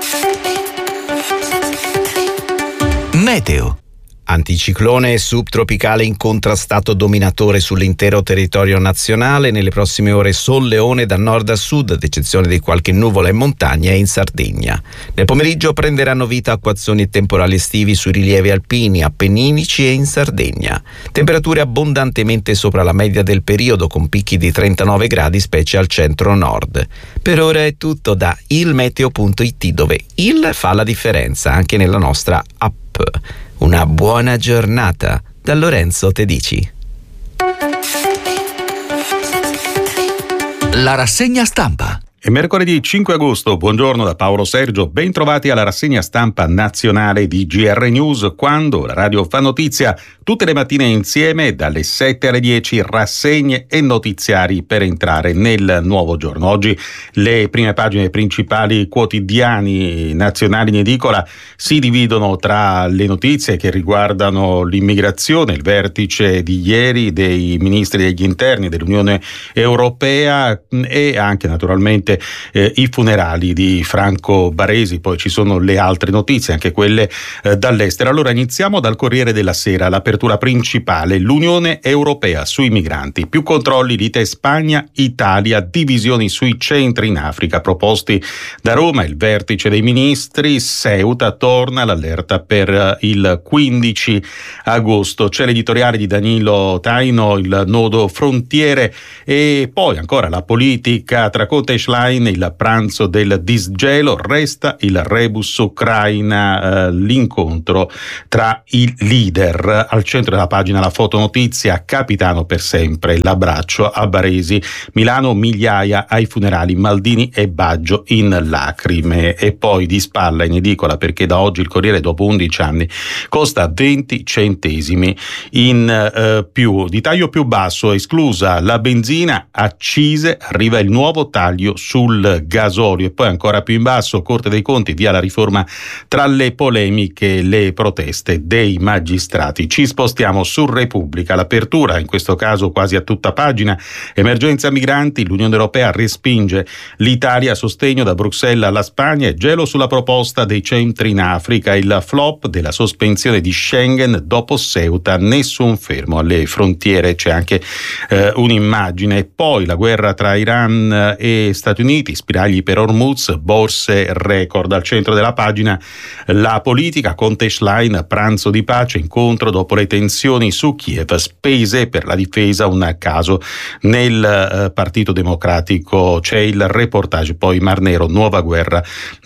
Meteo. Anticiclone subtropicale incontrastato dominatore sull'intero territorio nazionale. Nelle prossime ore solleone da nord a sud, ad eccezione di qualche nuvola in montagna e in Sardegna. Nel pomeriggio prenderanno vita acquazzoni e temporali estivi sui rilievi alpini, appenninici e in Sardegna. Temperature abbondantemente sopra la media del periodo, con picchi di trentanove gradi specie al centro-nord. Per ora è tutto da ilmeteo punto it, dove il fa la differenza anche nella nostra app. Una buona giornata da Lorenzo Tedici. La rassegna stampa. È mercoledì cinque agosto, buongiorno da Paolo Sergio, ben trovati alla rassegna stampa nazionale di G R News, quando la radio fa notizia tutte le mattine insieme dalle sette alle dieci, rassegne e notiziari per entrare nel nuovo giorno. Oggi le prime pagine principali quotidiani nazionali in edicola si dividono tra le notizie che riguardano l'immigrazione, il vertice di ieri dei ministri degli interni dell'Unione Europea e anche naturalmente Eh, i funerali di Franco Baresi. Poi ci sono le altre notizie, anche quelle eh, dall'estero. Allora iniziamo dal Corriere della Sera, l'apertura principale, l'Unione Europea sui migranti, più controlli, lite Spagna, Italia, divisioni sui centri in Africa proposti da Roma, il vertice dei ministri, Ceuta, torna l'allerta per il quindici agosto. C'è l'editoriale di Danilo Taino, il nodo frontiere, e poi ancora la politica tra Conte e Schlein, il pranzo del disgelo, resta il rebus Ucraina, eh, l'incontro tra i leader. Al centro della pagina la fotonotizia, capitano per sempre, l'abbraccio a Baresi, Milano migliaia ai funerali, Maldini e Baggio in lacrime. E poi di spalla in edicola, perché da oggi il Corriere dopo undici anni costa venti centesimi in eh, più, di taglio più basso, esclusa la benzina, accise, arriva il nuovo taglio sul gasolio. E poi ancora più in basso, Corte dei Conti, via la riforma tra le polemiche, le proteste dei magistrati. Ci spostiamo su Repubblica, l'apertura in questo caso quasi a tutta pagina, emergenza migranti, l'Unione Europea respinge l'Italia a sostegno da Bruxelles alla Spagna e gelo sulla proposta dei centri in Africa, il flop della sospensione di Schengen dopo Ceuta, nessun fermo alle frontiere. C'è anche eh, un'immagine. E poi la guerra tra Iran e Stati Uniti, spiragli per Hormuz, borse record. Al centro della pagina la politica, Conte e Schlein, pranzo di pace, incontro dopo le tensioni su Kiev, spese per la difesa, un caso nel eh, Partito Democratico. C'è il reportage, poi Mar Nero, nuova guerra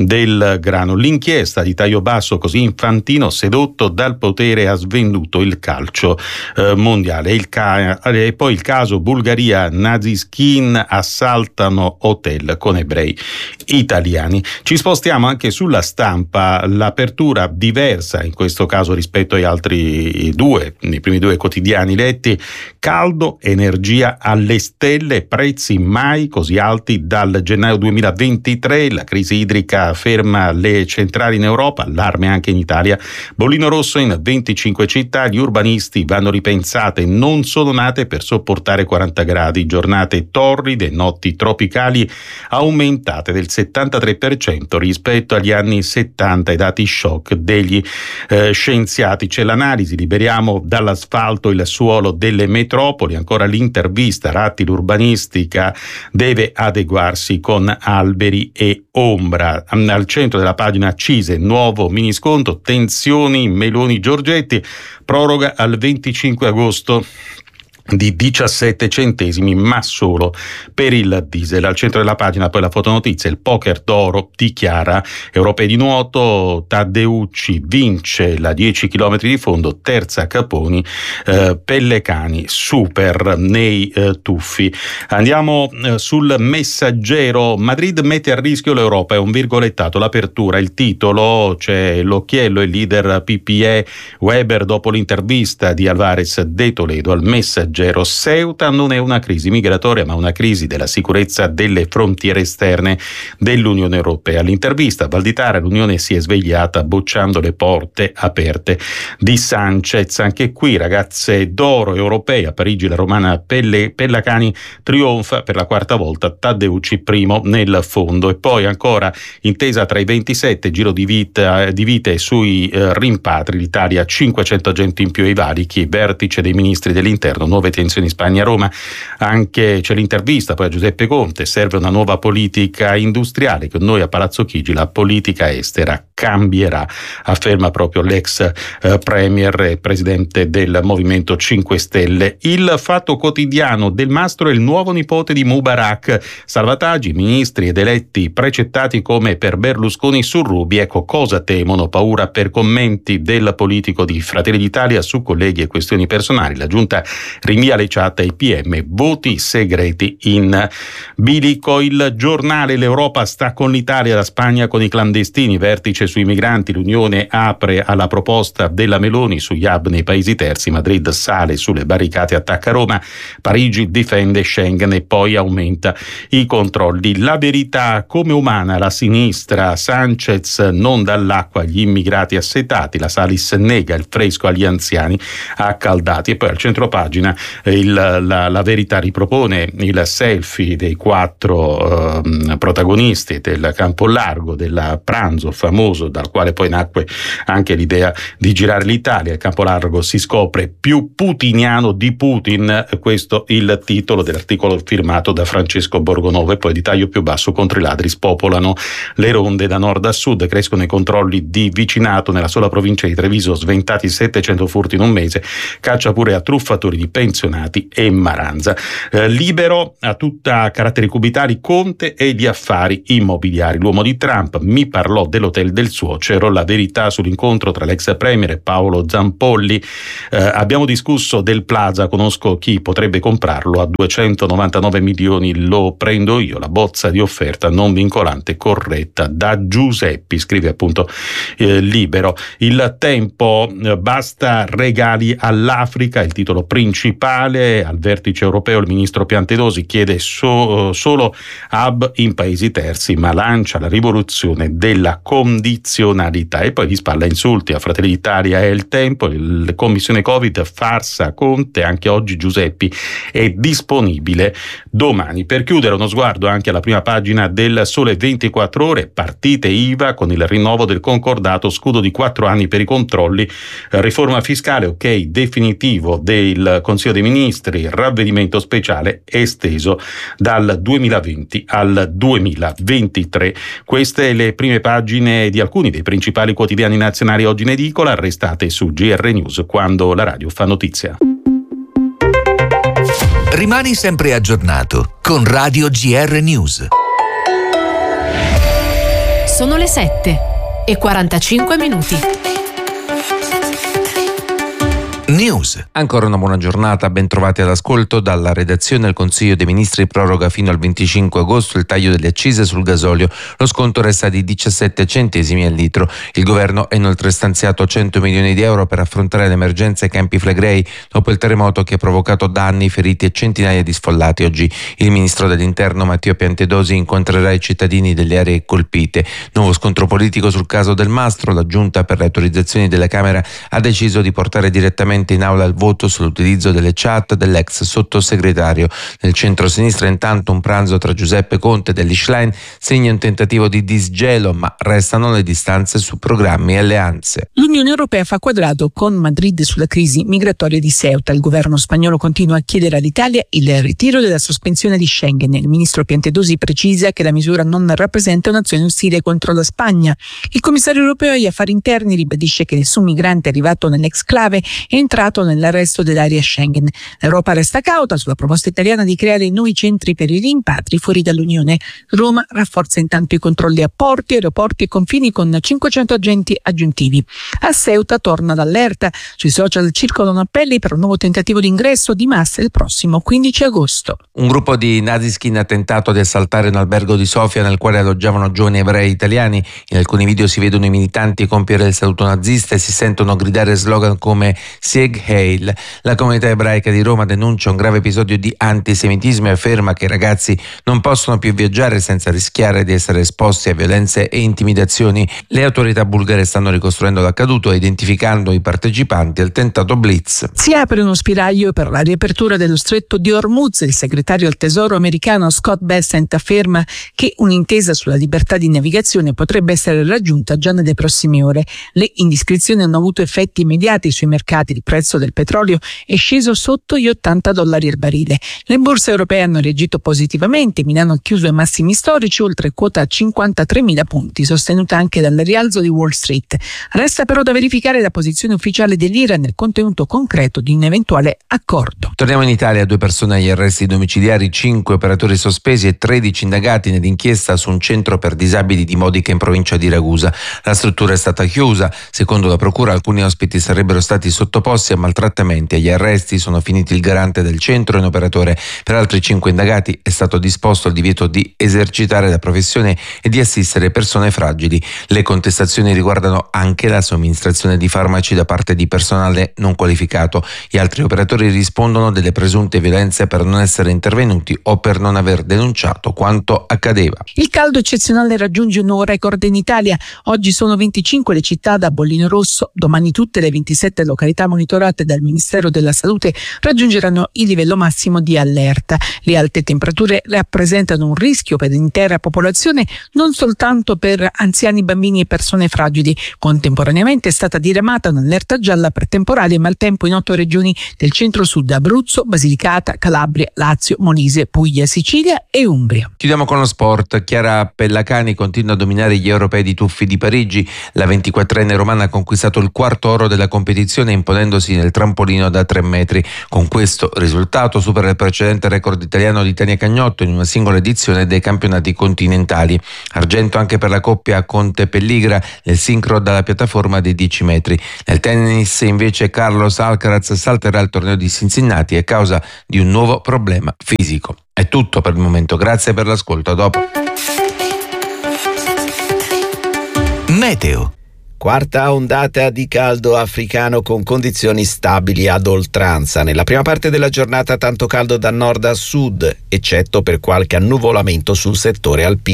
del grano, l'inchiesta di taglio basso, così Infantino sedotto dal potere ha svenduto il calcio eh, mondiale. Il ca- e poi il caso Bulgaria, nazi skin assaltano hotel con ebrei italiani. Ci spostiamo anche sulla Stampa, l'apertura diversa in questo caso rispetto ai altri due, i primi due quotidiani letti, caldo, energia alle stelle, prezzi mai così alti dal gennaio duemilaventitré, la crisi idrica ferma le centrali in Europa, allarme anche in Italia, bollino rosso in venticinque città, gli urbanisti vanno ripensate, non sono nate per sopportare quaranta gradi, giornate torride, notti tropicali aumentate del settantatré per cento rispetto agli anni settanta, i dati shock degli eh, scienziati. C'è l'analisi, liberiamo dall'asfalto il suolo delle metropoli, ancora l'intervista, Ratti l'urbanistica deve adeguarsi con alberi e ombra. Al centro della pagina Accise, nuovo minisconto, tensioni, Meloni Giorgetti, proroga al venticinque agosto di diciassette centesimi, ma solo per il diesel. Al centro della pagina poi la fotonotizia, il poker d'oro dichiara europei di nuoto, Taddeucci vince la dieci chilometri di fondo, terza Caponi, eh, Pellecani super nei eh, tuffi. Andiamo eh, sul Messaggero, Madrid mette a rischio l'Europa, è un virgolettato, l'apertura, il titolo, c'è l'occhiello, il leader P P E Weber dopo l'intervista di Alvarez de Toledo al Messaggero. Ceuta non è una crisi migratoria ma una crisi della sicurezza delle frontiere esterne dell'Unione Europea. All'intervista Valditara, l'Unione si è svegliata bocciando le porte aperte di Sanchez. Anche qui ragazze d'oro europee, a Parigi la romana Pelle, Pellacani trionfa per la quarta volta, Taddeucci primo nel fondo. E poi ancora intesa tra i ventisette, giro di, vita, di vite sui eh, rimpatri, l'Italia cinquecento agenti in più ai valichi, vertice dei ministri dell'interno, nuove tensioni in Spagna a Roma. Anche c'è l'intervista poi a Giuseppe Conte, serve una nuova politica industriale, con noi a Palazzo Chigi la politica estera cambierà, afferma proprio l'ex eh, premier e presidente del Movimento cinque Stelle. Il Fatto Quotidiano, Del Mastro è il nuovo nipote di Mubarak, salvataggi, ministri ed eletti precettati come per Berlusconi su Ruby. Ecco cosa temono, paura per commenti del politico di Fratelli d'Italia su colleghi e questioni personali. La giunta rinvia le chat ai P M, voti segreti in bilico. Il Giornale, l'Europa sta con l'Italia, la Spagna con i clandestini, vertice sui migranti, l'Unione apre alla proposta della Meloni sugli hub nei paesi terzi, Madrid sale sulle barricate, attacca Roma, Parigi difende Schengen e poi aumenta i controlli. La Verità, come umana la sinistra, Sanchez non dall'acqua agli immigrati assetati, la Salis nega il fresco agli anziani accaldati. E poi al centro pagina il, la, la Verità ripropone il selfie dei quattro eh, protagonisti del campo largo, del pranzo famoso dal quale poi nacque anche l'idea di girare l'Italia. Il campo largo si scopre più putiniano di Putin, questo il titolo dell'articolo firmato da Francesco Borgonovo. E poi di taglio più basso, contro i ladri spopolano le ronde da nord a sud, crescono i controlli di vicinato, nella sola provincia di Treviso sventati settecento furti in un mese, caccia pure a truffatori di pensionati e Maranza. Eh, libero, a tutta caratteri cubitali, Conte e gli affari immobiliari. L'uomo di Trump mi parlò dell'hotel del suocero. La Verità sull'incontro tra l'ex premier e Paolo Zampolli. Eh, abbiamo discusso del Plaza, conosco chi potrebbe comprarlo a duecentonovantanove milioni, lo prendo io, la bozza di offerta non vincolante corretta da Giuseppi, scrive appunto eh, Libero. Il Tempo, eh, basta regali all'Africa, il titolo principale. Al vertice europeo il ministro Piantedosi chiede so, solo hub in paesi terzi, ma lancia la rivoluzione della condizionalità. E poi di spalla insulti a Fratelli d'Italia e Il Tempo, il commissione Covid, farsa Conte, anche oggi Giuseppi è disponibile domani. Per chiudere uno sguardo anche alla prima pagina del Sole ventiquattro Ore, partite I V A con il rinnovo del concordato, scudo di quattro anni per i controlli, riforma fiscale, ok definitivo del Consiglio dei Ministri, ravvedimento speciale esteso dal duemilaventi al duemilaventitré. Queste le prime pagine di alcuni dei principali quotidiani nazionali oggi in edicola, restate su G R News quando la radio fa notizia. Rimani sempre aggiornato con Radio G R News. Sono le sette e quarantacinque minuti. News. Ancora una buona giornata, ben trovati all'ascolto. Dalla redazione, il Consiglio dei Ministri proroga fino al venticinque agosto il taglio delle accise sul gasolio. Lo sconto resta di diciassette centesimi al litro. Il governo ha inoltre stanziato cento milioni di euro per affrontare l'emergenza ai Campi Flegrei dopo il terremoto che ha provocato danni, feriti e centinaia di sfollati. Oggi il ministro dell'Interno Matteo Piantedosi incontrerà i cittadini delle aree colpite. Nuovo scontro politico sul caso del Mastro. La giunta per le autorizzazioni della Camera ha deciso di portare direttamente direttamente in aula il voto sull'utilizzo delle chat dell'ex sottosegretario. Nel centro-sinistra intanto un pranzo tra Giuseppe Conte e Elly Schlein segna un tentativo di disgelo, ma restano le distanze su programmi e alleanze. L'Unione Europea fa quadrato con Madrid sulla crisi migratoria di Ceuta. Il governo spagnolo continua a chiedere all'Italia il ritiro della sospensione di Schengen. Il ministro Piantedosi precisa che la misura non rappresenta un'azione ostile contro la Spagna. Il commissario europeo agli affari interni ribadisce che nessun migrante arrivato nell'exclave è entrato nell'arresto dell'area Schengen. L'Europa resta cauta sulla proposta italiana di creare nuovi centri per i rimpatri fuori dall'Unione. Roma rafforza intanto i controlli a porti, aeroporti e confini con cinquecento agenti aggiuntivi. A Ceuta torna l'allerta. Sui social circolano appelli per un nuovo tentativo di ingresso di massa il prossimo quindici agosto. Un gruppo di naziskin ha tentato di assaltare un albergo di Sofia nel quale alloggiavano giovani ebrei italiani. In alcuni video si vedono i militanti compiere il saluto nazista e si sentono gridare slogan come Sieg Heil. La comunità ebraica di Roma denuncia un grave episodio di antisemitismo e afferma che i ragazzi non possono più viaggiare senza rischiare di essere esposti a violenze e intimidazioni. Le autorità bulgare stanno ricostruendo l'accaduto e identificando i partecipanti al tentato blitz. Si apre uno spiraglio per la riapertura dello stretto di Hormuz. Il segretario al Tesoro americano Scott Bessent afferma che un'intesa sulla libertà di navigazione potrebbe essere raggiunta già nelle prossime ore. Le indiscrezioni hanno avuto effetti immediati sui mercati. Il prezzo del petrolio è sceso sotto gli ottanta dollari al barile. Le borse europee hanno reagito positivamente. Milano ha chiuso ai massimi storici, oltre quota cinquantatremila punti, sostenuta anche dal rialzo di Wall Street. Resta però da verificare la posizione ufficiale dell'Iran nel contenuto concreto di un eventuale accordo. Torniamo in Italia, due persone agli arresti domiciliari, cinque operatori sospesi e tredici indagati nell'inchiesta su un centro per disabili di Modica in provincia di Ragusa. La struttura è stata chiusa. Secondo la procura alcuni ospiti sarebbero stati sottoposti a maltrattamenti. Agli arresti sono finiti il garante del centro e un operatore. Per altri cinque indagati è stato disposto il divieto di esercitare la professione e di assistere persone fragili. Le contestazioni riguardano anche la somministrazione di farmaci da parte di personale non qualificato. Gli altri operatori rispondono delle presunte violenze per non essere intervenuti o per non aver denunciato quanto accadeva. Il caldo eccezionale raggiunge un nuovo record in Italia. Oggi sono venticinque le città da bollino rosso. Domani tutte le ventisette località monitorate dal Ministero della Salute raggiungeranno il livello massimo di allerta. Le alte temperature rappresentano un rischio per l'intera popolazione, non soltanto per anziani, bambini e persone fragili. Contemporaneamente è stata diramata un'allerta gialla per temporali e maltempo in otto regioni del centro-sud: Abruzzo, Basilicata, Calabria, Lazio, Molise, Puglia, Sicilia e Umbria. Chiudiamo con lo sport. Chiara Pellacani continua a dominare gli europei di tuffi di Parigi. La ventiquattrenne romana ha conquistato il quarto oro della competizione imponendosi nel trampolino da tre metri. Con questo risultato supera il precedente record italiano di Tania Cagnotto in una singola edizione dei campionati continentali. Argento anche per la coppia Conte-Pelligra nel sincro dalla piattaforma dei dieci metri. Nel tennis invece Carlos Alcaraz salterà il torneo di Cincinnati a causa di un nuovo problema fisico. È tutto per il momento, grazie per l'ascolto, a dopo. Meteo. Quarta ondata di caldo africano con condizioni stabili ad oltranza. Nella prima parte della giornata tanto caldo da nord a sud, eccetto per qualche annuvolamento sul settore alpino.